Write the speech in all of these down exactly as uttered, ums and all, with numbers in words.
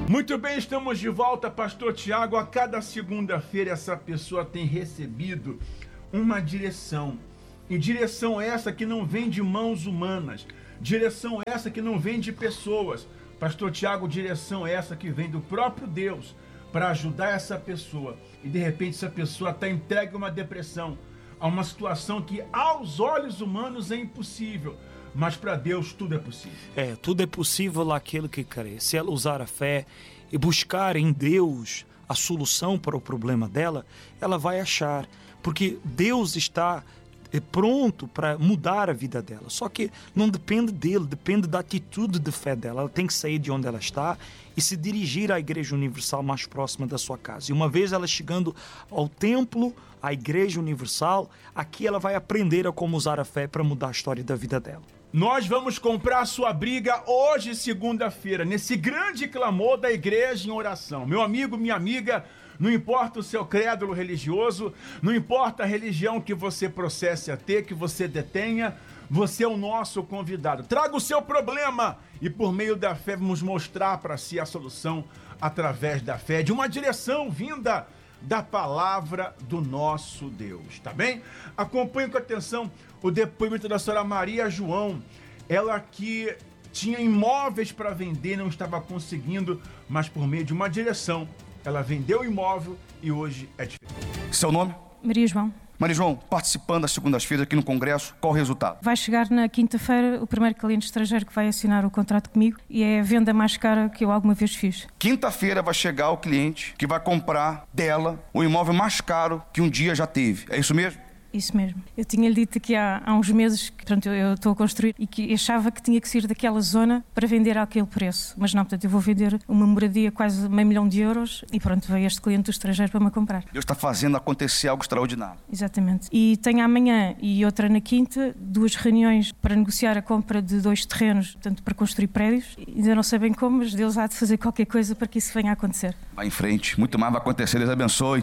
Muito bem, estamos de volta, Pastor Tiago. A cada segunda-feira essa pessoa tem recebido uma direção. E direção essa que não vem de mãos humanas. Direção essa que não vem de pessoas. Pastor Tiago, direção essa que vem do próprio Deus para ajudar essa pessoa. E de repente essa pessoa está entregue a uma depressão, a uma situação que aos olhos humanos é impossível. Mas para Deus tudo é possível. É, tudo é possível àquele que crê. Se ela usar a fé e buscar em Deus a solução para o problema dela, ela vai achar. Porque Deus está pronto para mudar a vida dela. Só que não depende dele, depende da atitude de fé dela. Ela tem que sair de onde ela está e se dirigir à Igreja Universal mais próxima da sua casa. E uma vez ela chegando ao templo, à Igreja Universal, aqui ela vai aprender a como usar a fé para mudar a história da vida dela. Nós vamos comprar sua briga hoje, segunda-feira, nesse grande clamor da igreja em oração. Meu amigo, minha amiga, não importa o seu crédulo religioso, não importa a religião que você processe a ter, que você detenha, você é o nosso convidado. Traga o seu problema e por meio da fé vamos mostrar para si a solução através da fé, de uma direção vinda da palavra do nosso Deus, tá bem? Acompanhe com atenção o depoimento da senhora Maria João, ela que tinha imóveis para vender, não estava conseguindo, mas por meio de uma direção, ela vendeu o imóvel e hoje é diferente. Seu nome? Maria João. Maria João, participando das segundas-feiras aqui no Congresso, qual o resultado? Vai chegar na quinta-feira o primeiro cliente estrangeiro que vai assinar o contrato comigo e é a venda mais cara que eu alguma vez fiz. Quinta-feira vai chegar o cliente que vai comprar dela o imóvel mais caro que um dia já teve. É isso mesmo? Isso mesmo. Eu tinha-lhe dito aqui há, há uns meses que pronto, eu estou a construir e que achava que tinha que sair daquela zona para vender àquele preço. Mas não, portanto, eu vou vender uma moradia quase meio milhão de euros e pronto, veio este cliente do estrangeiro para me comprar. Deus está fazendo acontecer algo extraordinário. Exatamente. E tenho amanhã e outra na quinta, duas reuniões para negociar a compra de dois terrenos, portanto, para construir prédios. Ainda não sei bem como, mas Deus há de fazer qualquer coisa para que isso venha a acontecer. Vai em frente, muito mais vai acontecer, Deus abençoe.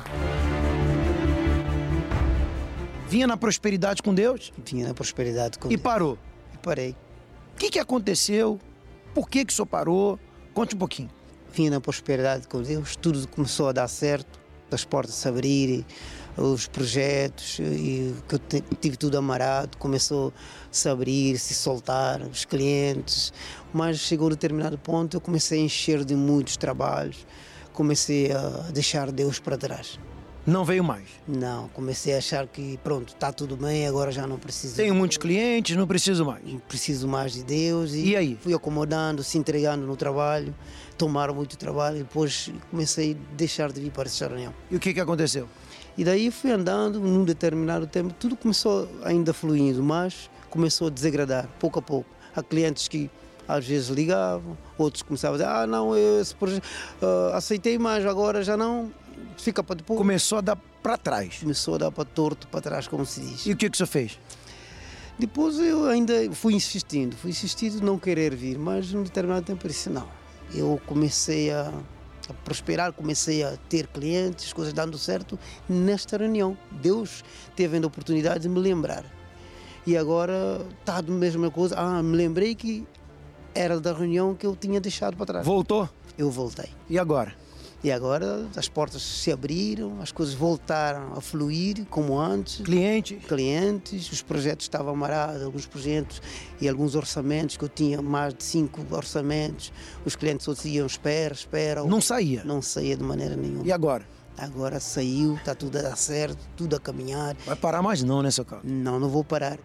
Vinha na prosperidade com Deus? Vinha na prosperidade com e Deus. E parou? E parei. O que, que aconteceu? Por que que o senhor parou? Conte um pouquinho. Vinha na prosperidade com Deus, tudo começou a dar certo, as portas se abrirem, os projetos, e que eu tive tudo amarrado, começou a se abrir, se soltar, os clientes, mas chegou a um determinado ponto, eu comecei a encher de muitos trabalhos, comecei a deixar Deus para trás. Não veio mais? Não, comecei a achar que pronto, está tudo bem, agora já não preciso. Tenho muitos clientes, não preciso mais. Não preciso mais de Deus. E, e aí? Fui acomodando, se entregando no trabalho, tomaram muito trabalho e depois comecei a deixar de vir para essa reunião. E o que que aconteceu? E daí fui andando, num determinado tempo, tudo começou ainda fluindo, mas começou a desagradar, pouco a pouco. Há clientes que às vezes ligavam, outros começavam a dizer, ah não, eu esse projeto, uh, aceitei mais, agora já não... Fica para depois. Começou a dar para trás. Começou a dar para torto, para trás, como se diz. E o que que o senhor fez? Depois eu ainda fui insistindo, fui insistindo não querer vir, mas num determinado tempo eu disse não. Eu comecei a, a prosperar, comecei a ter clientes, coisas dando certo nesta reunião. Deus teve a oportunidade de me lembrar. E agora está a mesma coisa. Ah, me lembrei que era da reunião que eu tinha deixado para trás. Voltou? Eu voltei. E agora? E agora as portas se abriram, as coisas voltaram a fluir como antes. Clientes? Clientes, os projetos estavam amarrados, alguns projetos e alguns orçamentos, que eu tinha mais de cinco orçamentos. Os clientes só diziam espera, espera. Não saía? Não saía de maneira nenhuma. E agora? Agora saiu, está tudo a dar certo, tudo a caminhar. Vai parar mais não, né, seu Carlos? Não, não vou parar.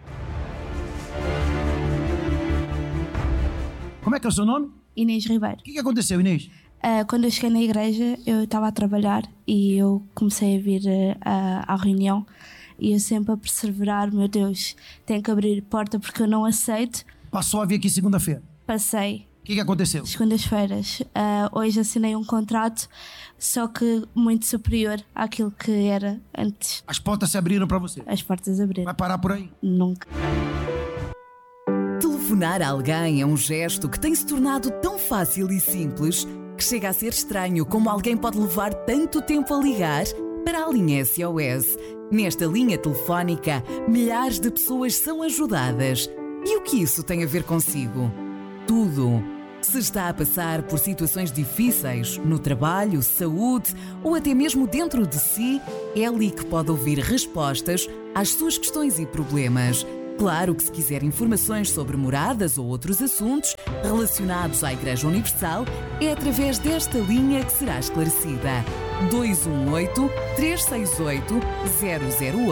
Como é que é o seu nome? Inês Ribeiro. O que que aconteceu, Inês? Uh, quando eu cheguei na igreja, eu estava a trabalhar e eu comecei a vir uh, à reunião e eu sempre a perseverar, meu Deus, tenho que abrir porta porque eu não aceito. Passou a vir aqui segunda-feira? Passei. O que que aconteceu? Segundas-feiras. Uh, hoje assinei um contrato, só que muito superior àquilo que era antes. As portas se abriram para você? As portas abriram. Vai parar por aí? Nunca. Telefonar a alguém é um gesto que tem se tornado tão fácil e simples que chega a ser estranho como alguém pode levar tanto tempo a ligar para a linha S O S. Nesta linha telefónica, milhares de pessoas são ajudadas. E o que isso tem a ver consigo? Tudo. Se está a passar por situações difíceis no trabalho, saúde ou até mesmo dentro de si, é ali que pode ouvir respostas às suas questões e problemas. Claro que se quiser informações sobre moradas ou outros assuntos relacionados à Igreja Universal, é através desta linha que será esclarecida. dois um oito, três seis oito, zero zero oito.